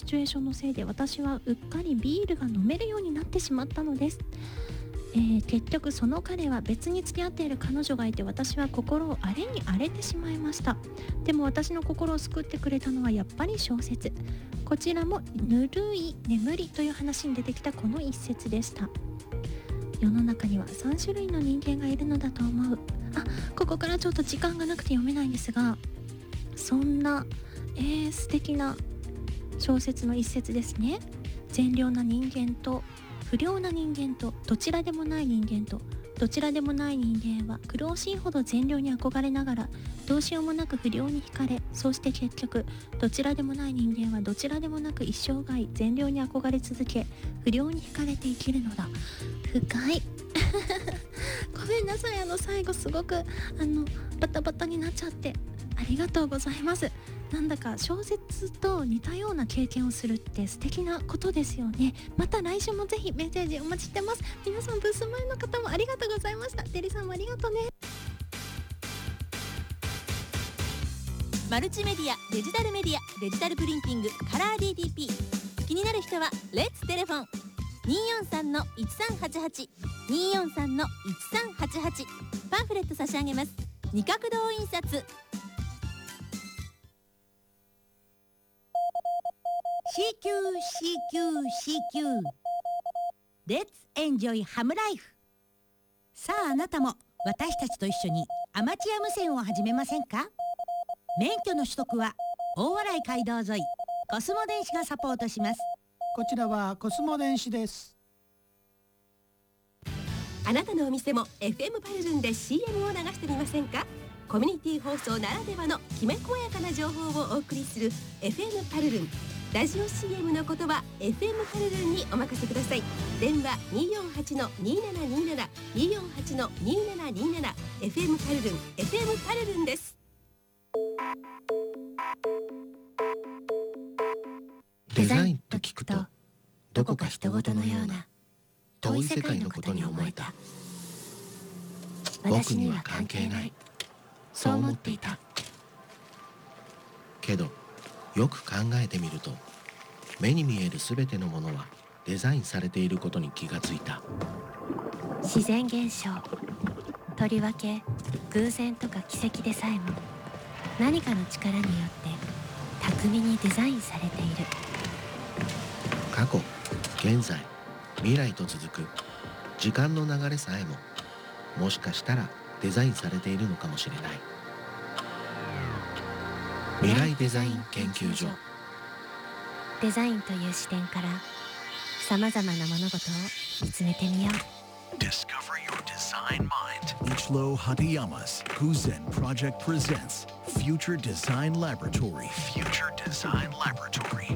チュエーションのせいで私はうっかりビールが飲めるようになってしまったのです。結局その彼は別に付き合っている彼女がいて、私は心を荒れに荒れてしまいました。でも私の心を救ってくれたのはやっぱり小説、こちらもぬるい眠りという話に出てきたこの一節でした。世の中には3種類の人間がいるのだと思う。ここからちょっと時間がなくて読めないんですが、そんな、素敵な小説の一節ですね。善良な人間と不良な人間とどちらでもない人間と、どちらでもない人間は苦しいほど善良に憧れながらどうしようもなく不良に惹かれ、そして結局どちらでもない人間はどちらでもなく一生涯善良に憧れ続け、不良に惹かれて生きるのだ。深いごめんなさい、最後すごくバタバタになっちゃってありがとうございます。なんだか小説と似たような経験をするって素敵なことですよね。また来週もぜひメッセージお待ちしてます。皆さんブース前の方もありがとうございました。デリさんもありがとうね。 マルチメディア、デジタルメディア、デジタルプリンティング、カラー DTP、 気になる人はレッツテレフォン 243-1388 243-1388、 パンフレット差し上げます。二角堂印刷。 CQCQCQ レッツエンジョイハムライフ。さああなたも私たちと一緒にアマチュア無線を始めませんか？免許の取得は大洗街道沿いコスモ電子がサポートします。 こちらはコスモ電子です。 あなたのお店も FM パルルンで CM を流してみませんか？コミュニティ放送ならではのきめ細やかな情報をお送りする FM パルルン。ラジオ CM のことは FM パルルンにお任せください。電話 248-2727 248-2727 FM パルルン FM パルルンです。 デザインと聞くとどこか人事のような遠い世界のことに思えた。僕には関係ない、そう思っていたけど、よく考えてみると目に見えるすべてのものはデザインされていることに気がついた。 自然現象、とりわけ偶然とか奇跡でさえも何かの力によって巧みにデザインされている。 過去、現在、未来と続く時間の流れさえも、もしかしたらデザインされているのかもしれない。未来デザイン研究所。 デザインという視点からさまざまな物事を見つめてみよう。 Discover your design mind. Ichiro Hatayama's Guzen Project presents Future Design Laboratory. Future Design Laboratory.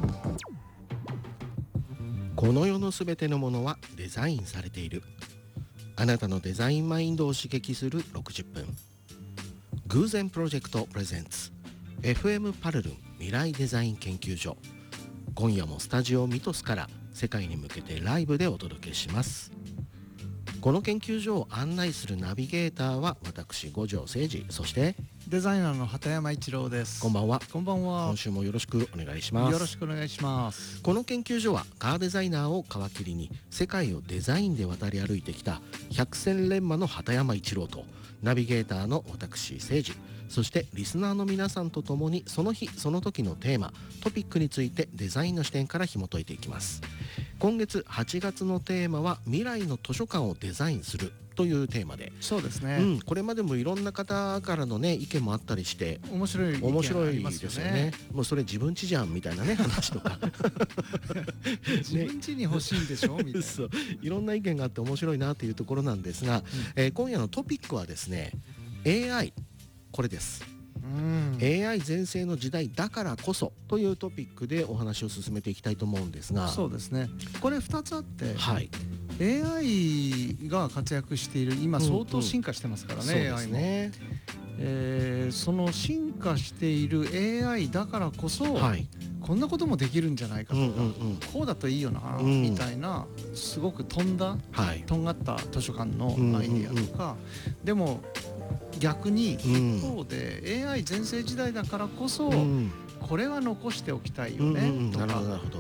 この世のすべてのものはデザインされている。あなたのデザインマインドを刺激する60分。偶然プロジェクトプレゼンツ FM パルルン未来デザイン研究所。今夜もスタジオミトスから世界に向けてライブでお届けします。この研究所を案内するナビゲーターは私五条誠二、そしてデザイナーの畑山一郎です。 こんばんは。 こんばんは。 今週もよろしくお願いします。 よろしくお願いします。 この研究所はカーデザイナーを皮切りに世界をデザインで渡り歩いてきた百戦錬磨の畑山一郎とナビゲーターの私誠二、そしてリスナーの皆さんと共にその日その時のテーマトピックについてデザインの視点から紐解いていきます。今月8月のテーマは未来の図書館をデザインするというテーマで、 そうですね、 これまでもいろんな方からのね意見もあったりして面白いですよね。もうそれ自分家じゃんみたいなね話とか自分家に欲しいんでしょみたいなそう、いろんな意見があって面白いなというところなんですが、今夜のトピックはですね AI、 これです。AI 全盛の時代だからこそというトピックでお話を進めていきたいと思うんですが、 そうですね、これ2つあって、 はい、 AI が活躍している今相当進化してますからね、 そうですね。 AI も、その進化している AI だからこそ、 はい、 こんなこともできるんじゃないかとか、こうだといいよな、みたいなすごくとんがった図書館のアイデアとか、でも逆に一方で AI 全盛時代だからこそ、これは残しておきたいよねとか、